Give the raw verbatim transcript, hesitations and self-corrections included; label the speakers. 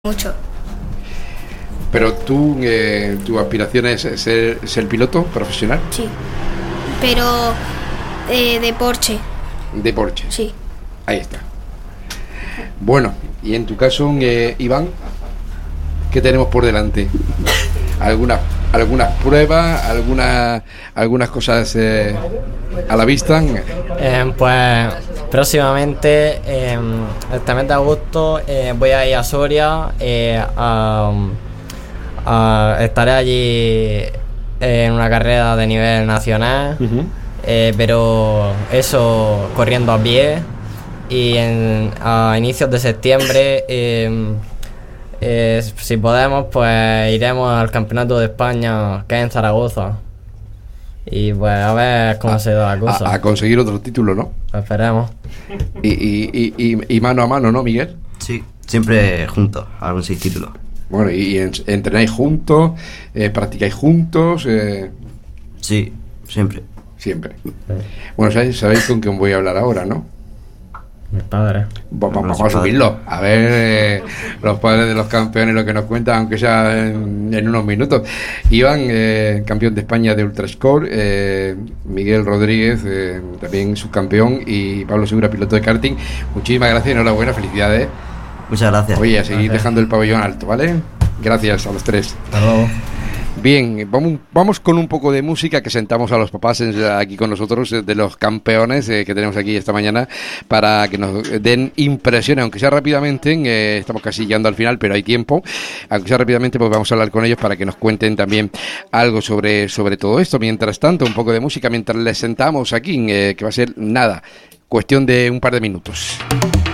Speaker 1: mucho.
Speaker 2: Pero tú, eh, tu aspiración es ser, ser piloto profesional
Speaker 1: Sí, pero eh, de Porsche.
Speaker 2: de Porsche.
Speaker 1: Sí.
Speaker 2: Ahí está. Bueno, y en tu caso, eh, Iván, ¿qué tenemos por delante? ¿Algunas algunas pruebas, algunas algunas cosas eh, a la vista?
Speaker 3: Eh, pues próximamente, eh, este mes de agosto, eh, voy a ir a Soria. Eh, a, a- estaré allí en una carrera de nivel nacional,
Speaker 2: Uh-huh.
Speaker 3: eh, pero eso corriendo a pie. Y en, a inicios de septiembre, eh, eh, si podemos, pues iremos al Campeonato de España, que es en Zaragoza. Y pues a ver cómo se da la cosa.
Speaker 2: A, a conseguir otro título, ¿no?
Speaker 3: Esperemos.
Speaker 2: Y, y, y, y, y mano a mano, ¿no, Miguel?
Speaker 4: Sí, siempre juntos, a conseguir títulos.
Speaker 2: Bueno, y, y en- entrenáis juntos, eh, practicáis juntos, eh,
Speaker 4: Sí, siempre.
Speaker 2: siempre. Bueno, sabéis, sabéis con quién voy a hablar ahora, ¿no?
Speaker 3: Mis padres.
Speaker 2: Va- va-
Speaker 4: Los
Speaker 2: Vamos a subirlo, a ver eh, los padres de los campeones lo que nos cuentan, aunque sea en, en unos minutos. Iván, eh, campeón de España de Ultrascore, eh, Miguel Rodríguez, eh, también subcampeón, y Pablo Segura, piloto de karting. Muchísimas gracias, enhorabuena, felicidades.
Speaker 4: Muchas gracias.
Speaker 2: Oye, a seguir
Speaker 3: Gracias.
Speaker 2: dejando el pabellón alto, ¿vale? Gracias a los tres.
Speaker 3: Hasta luego.
Speaker 2: Bien, vamos, vamos con un poco de música, que sentamos a los papás en- aquí con nosotros, eh, de los campeones eh, que tenemos aquí esta mañana, para que nos den impresiones, aunque sea rápidamente. eh, estamos casi llegando al final, pero hay tiempo. Aunque sea rápidamente, pues vamos a hablar con ellos para que nos cuenten también algo sobre, sobre todo esto. Mientras tanto, un poco de música mientras les sentamos aquí, eh, que va a ser nada, cuestión de un par de minutos.